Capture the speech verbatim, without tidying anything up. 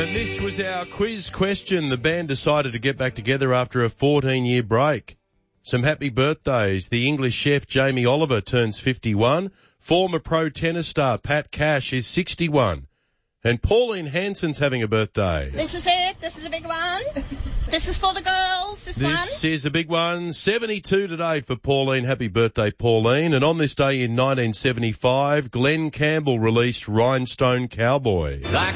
And this was our quiz question. The band decided to get back together after a fourteen-year break. Some happy birthdays. The English chef Jamie Oliver turns fifty-one. Former pro tennis star Pat Cash is sixty-one. And Pauline Hanson's having a birthday. This is it. This is a big one. This is for the girls, this, this one. This is a big one. seventy-two today for Pauline. Happy birthday, Pauline. And on this day in nineteen seventy-five, Glenn Campbell released Rhinestone Cowboy.